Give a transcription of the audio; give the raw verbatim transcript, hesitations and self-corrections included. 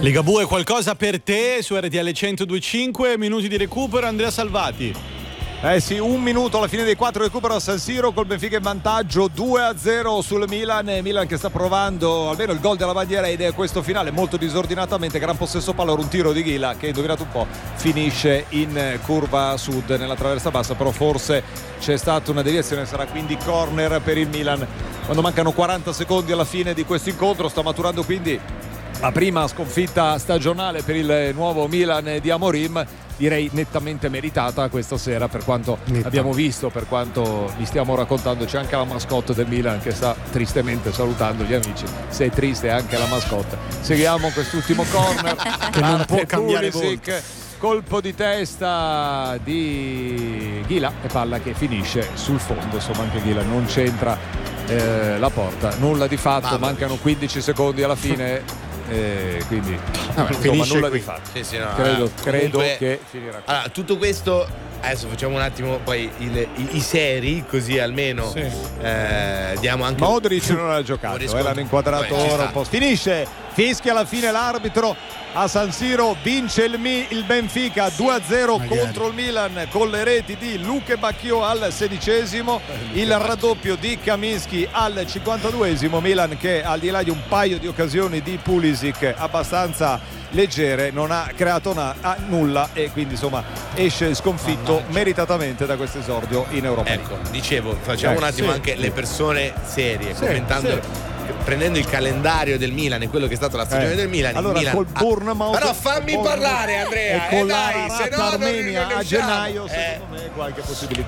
Ligabue, qualcosa per te su R T L centodue e cinque, minuti di recupero, Andrea Salvati. Eh sì, un minuto alla fine dei quattro, recupero a San Siro col Benfica in vantaggio due a zero sul Milan. Milan che sta provando almeno il gol della bandiera ed è questo finale molto disordinatamente, gran possesso palla, un tiro di Ghila che, indovinato un po', finisce in curva sud nella traversa bassa, però forse c'è stata una deviazione, sarà quindi corner per il Milan quando mancano quaranta secondi alla fine di questo incontro. Sta maturando quindi la prima sconfitta stagionale per il nuovo Milan di Amorim, direi nettamente meritata questa sera, per quanto Netta. abbiamo visto, per quanto vi stiamo raccontando. C'è anche la mascotte del Milan che sta tristemente salutando gli amici. Se è triste anche la mascotte. Seguiamo quest'ultimo corner che non può cambiare volto. Colpo di testa di Ghila e palla che finisce sul fondo. Insomma, anche Ghila non c'entra eh, la porta, nulla di fatto. Mamma. Mancano quindici secondi alla fine. Eh, quindi Vabbè, insomma, nulla qui. di fatto. Sì, sì, no, credo, credo comunque, che finirà qui. Allora, tutto questo adesso facciamo un attimo poi il, i, i seri, così almeno sì. eh, diamo anche Modric non ha giocato, eh, l'hanno inquadrato Vabbè, ora un po'. Finisce, fischia alla fine l'arbitro a San Siro, vince il, Mi, il Benfica due a zero Magari. contro il Milan con le reti di Luke Bacchio al sedicesimo, il raddoppio di Kaminski al cinquantaduesimo. Milan che, al di là di un paio di occasioni di Pulisic abbastanza leggere, non ha creato na- a nulla e quindi insomma esce sconfitto Mannaggia. meritatamente da questo esordio in Europa. Ecco, dicevo, facciamo eh, un attimo sì, anche sì. le persone serie, sì, commentando sì. prendendo il calendario del Milan e quello che è stata la stagione eh. del Milan. Allora Milan col Bournemouth, però fammi parlare, Andrea, e con eh, dai, la se no Armenia non, non a gennaio eh. secondo me qualche possibilità